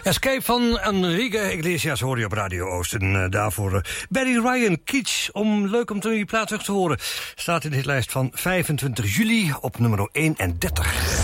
Escape van Enrique Iglesias hoor je op Radio Oost. En daarvoor Barry Ryan, Kitsch. Leuk om die plaat terug te horen. Staat in de lijst van 25 juli op nummer 31.